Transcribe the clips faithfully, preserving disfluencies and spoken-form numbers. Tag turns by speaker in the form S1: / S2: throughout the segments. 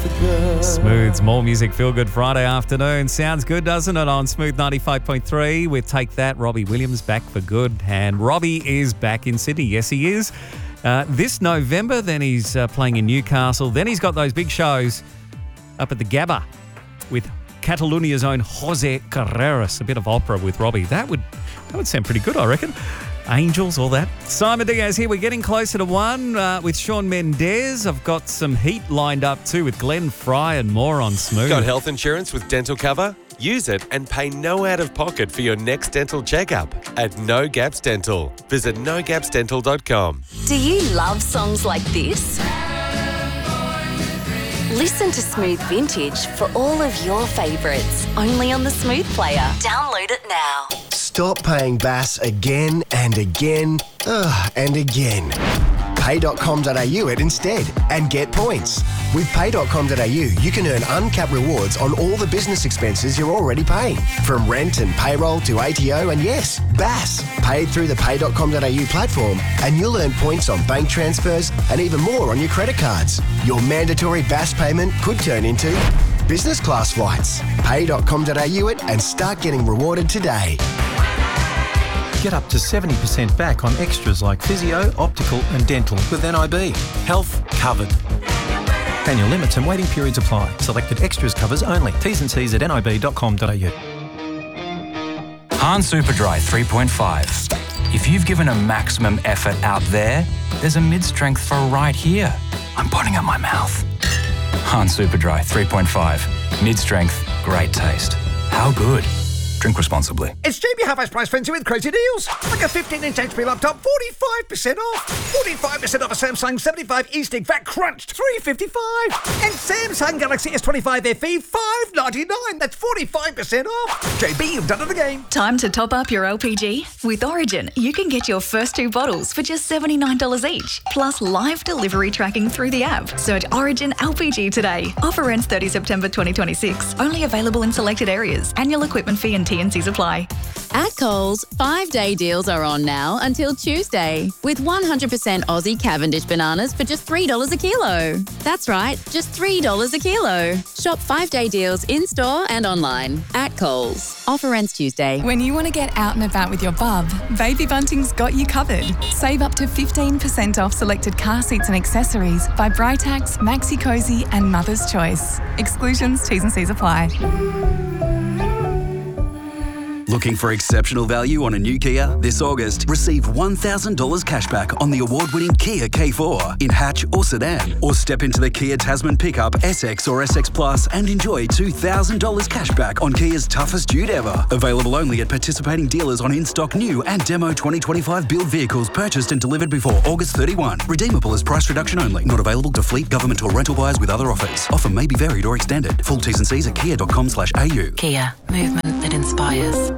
S1: for good.
S2: Smooth's More Music Feel Good Friday afternoon. Sounds good, doesn't it, on Smooth ninety-five point three with Take That, Robbie Williams back for good. And Robbie is back in Sydney. Yes, he is. Uh, this November, then he's uh, playing in Newcastle. Then he's got those big shows up at the Gabba with Catalonia's own Jose Carreras. A bit of opera with Robbie. That would that would sound pretty good, I reckon. Angels, all that. Simon Diaz here. We're getting closer to one uh, with Shawn Mendes. I've got some heat lined up too with Glenn Fry and more on Smooth.
S1: Got health insurance with dental cover? Use it and pay no out-of-pocket for your next dental checkup at No Gaps Dental. Visit no gaps dental dot com.
S3: Do you love songs like this? Listen to Smooth Vintage for all of your favourites, only on the Smooth Player. Download it now.
S4: Stop paying B A S again and again ugh, and again. pay dot com dot a u it instead and get points. With pay dot com dot a u, you can earn uncapped rewards on all the business expenses you're already paying, from rent and payroll to A T O and yes, B A S. Paid through the pay dot com dot a u platform and you'll earn points on bank transfers and even more on your credit cards. Your mandatory B A S payment could turn into business class flights. pay dot com dot a u it and start getting rewarded today.
S5: Get up to seventy percent back on extras like physio, optical and dental with N I B. Health covered. Annual limits and waiting periods apply. Selected extras covers only. T's and C's at n i b dot com dot a u.
S6: Hahn Superdry three point five. If you've given a maximum effort out there, there's a mid-strength for right here. I'm putting in my mouth. Hahn Superdry three point five. Mid-strength, great taste. How good? Drink responsibly.
S7: It's J B Half Price Frenzy with crazy deals. Like a fifteen inch H P laptop, forty-five percent off. forty-five percent off a Samsung seventy-five E-Stick V A C crunched, three fifty-five. And Samsung Galaxy S twenty-five F E, five ninety-nine. That's forty-five percent off. J B, you've done it again.
S8: Time to top up your L P G? With Origin, you can get your first two bottles for just seventy-nine dollars each, plus live delivery tracking through the app. Search Origin L P G today. Offer ends thirtieth September twenty twenty-six. Only available in selected areas. Annual equipment fee and T and Cs apply.
S9: At Coles, five-day deals are on now until Tuesday, with one hundred percent Aussie Cavendish bananas for just three dollars a kilo. That's right, just three dollars a kilo. Shop five-day deals in-store and online at Coles. Offer ends Tuesday.
S10: When you want to get out and about with your bub, Baby Bunting's got you covered. Save up to fifteen percent off selected car seats and accessories by Britax, Maxi Cozy and Mother's Choice. Exclusions, T's and C's apply.
S11: Looking for exceptional value on a new Kia? This August, receive one thousand dollars cashback on the award-winning Kia K four in hatch or sedan. Or step into the Kia Tasman pickup S X or S X Plus and enjoy two thousand dollars cashback on Kia's toughest dude ever. Available only at participating dealers on in-stock new and demo twenty twenty-five build vehicles purchased and delivered before August thirty-first. Redeemable as price reduction only. Not available to fleet, government or rental buyers with other offers. Offer may be varied or extended. Full T's and C's at kia dot com slash a u.
S12: Kia. Movement that inspires.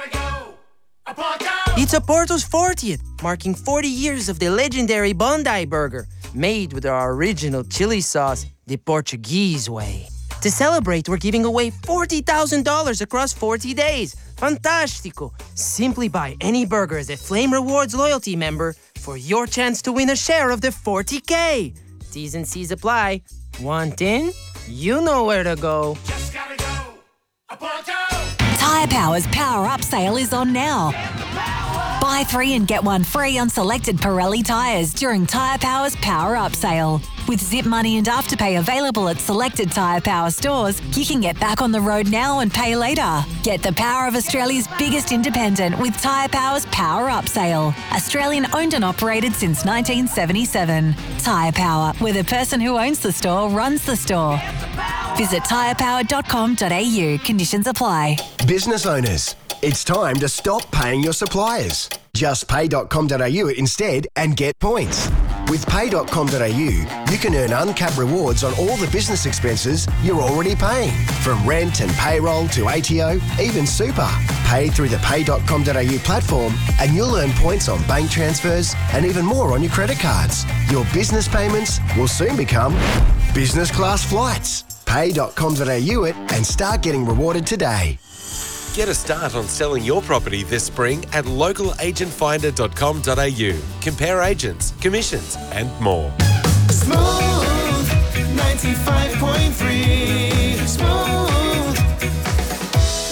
S13: It's Porto's fortieth, marking forty years of the legendary Bondi Burger, made with our original chili sauce, the Portuguese way. To celebrate, we're giving away forty thousand dollars across forty days. Fantastico! Simply buy any burger as a Flame Rewards loyalty member for your chance to win a share of the forty K. T's and C's apply. Want in? You know where to go. Just gotta go.
S14: Porto! Tyre Power's Power Up sale is on now. Buy three and get one free on selected Pirelli tyres during Tyre Power's Power Up sale. With Zip Money and Afterpay available at selected Tyre Power stores, you can get back on the road now and pay later. Get the power of Australia's biggest independent with Tyre Power's Power Up sale. Australian owned and operated since nineteen seventy-seven. Tyre Power, where the person who owns the store runs the store. Visit tyre power dot com dot a u. Conditions apply.
S4: Business owners, it's time to stop paying your suppliers. Just pay dot com dot a u instead and get points. With pay dot com dot a u, you can earn uncapped rewards on all the business expenses you're already paying, from rent and payroll to A T O, even super. Paid through the pay dot com dot a u platform, and you'll earn points on bank transfers and even more on your credit cards. Your business payments will soon become business class flights. pay dot com dot a u it and start getting rewarded today.
S1: Get a start on selling your property this spring at local agent finder dot com dot a u. Compare agents, commissions and more.
S15: Smooth ninety-five point three.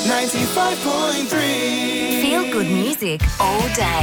S3: ninety-five point three. Feel good music all day.